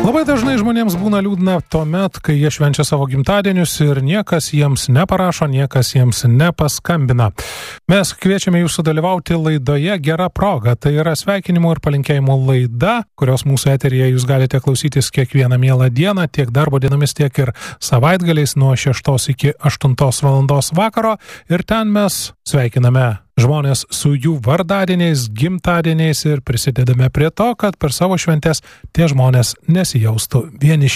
Labai dažnai žmonėms būna liūdna tuomet, kai jie švenčia savo gimtadienius ir niekas jiems neparašo, niekas jiems nepaskambina. Mes kviečiame jūs sudalyvauti laidoje Gera proga. Tai yra sveikinimų ir palinkėjimų laida, kurios mūsų eteryje jūs galite klausytis kiekvieną mielą dieną, tiek darbo dienomis, tiek ir savaitgaliais nuo 6 iki 8 valandos vakaro. Ir ten mes sveikiname žmonės su jų vardadieniais, gimtadieniais ir prisidedame prie to, kad per savo šventes tie žmonės nesijaustų vieniši.